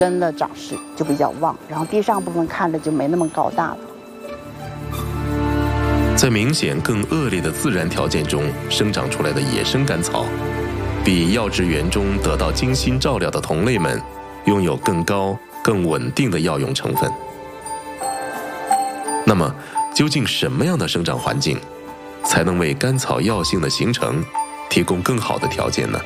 根的长势就比较旺，然后地上部分看着就没那么高大了。 在明显更恶劣的自然条件中生长出来的野生甘草，比药植园中得到精心照料的同类们拥有更高、更稳定的药用成分。那么，究竟什么样的生长环境才能为甘草药性的形成提供更好的条件呢？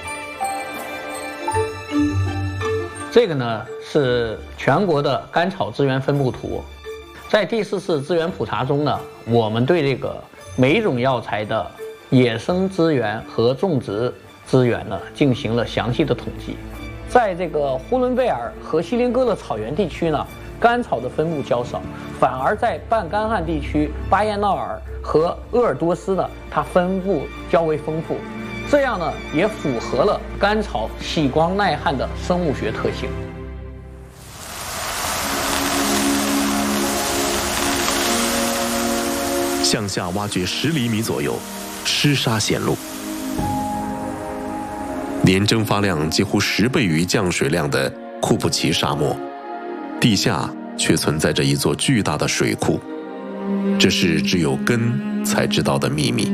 这个呢是全国的甘草资源分布图。在第4次资源普查中呢，我们对这个每种药材的野生资源和种植资源呢进行了详细的统计。在这个呼伦贝尔和锡林哥勒草原地区呢，甘草的分布较少，反而在半干旱地区巴彦淖尔和鄂尔多斯呢，它分布较为丰富。这样呢，也符合了甘草喜光耐旱的生物学特性。 向下挖掘10厘米左右，湿沙显露。年蒸发量几乎10倍于降水量的库布齐沙漠，地下却存在着一座巨大的水库，这是只有根才知道的秘密。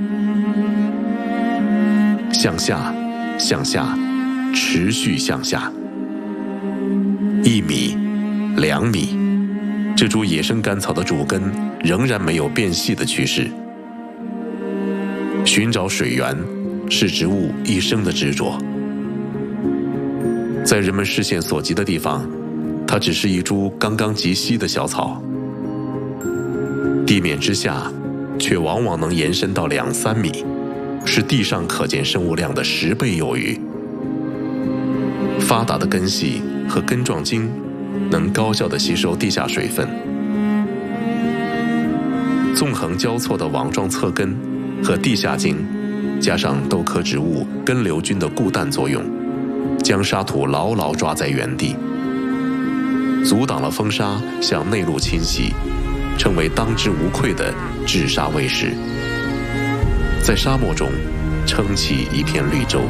向下，向下，持续向下。1米、2米，这株野生甘草的主根仍然没有变细的趋势。寻找水源是植物一生的执着。在人们视线所及的地方，它只是一株刚刚及膝的小草，地面之下却往往能延伸到2、3米，是地上可见生物量的10倍有余。发达的根系和根状茎能高效地吸收地下水分，纵横交错的网状侧根和地下茎，加上豆科植物根瘤菌的固氮作用，将沙土牢牢抓在原地，阻挡了风沙向内陆侵袭，成为当之无愧的治沙卫士，在沙漠中撑起一片绿洲。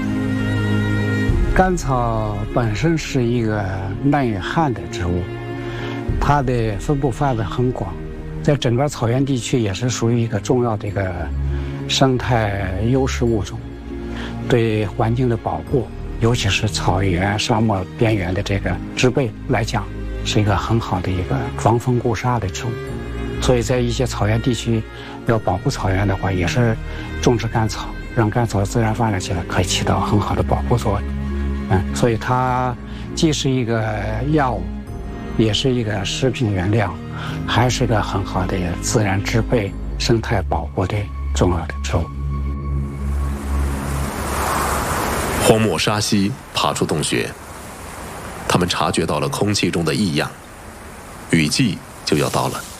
甘草本身是一个耐旱的植物，它的分布范围很广，在整个草原地区也是属于一个重要的一个生态优势物种，对环境的保护，尤其是草原、沙漠边缘的这个植被来讲，是一个很好的一个防风固沙的植物。所以在一些草原地区要保护草原的话，也是种植甘草，让甘草自然发展起来，可以起到很好的保护作用。所以它既是一个药物，也是一个食品原料，还是一个很好的自然植被生态保护的重要的植物。 荒漠沙溪爬出洞穴，他们察觉到了空气中的异样，雨季就要到了。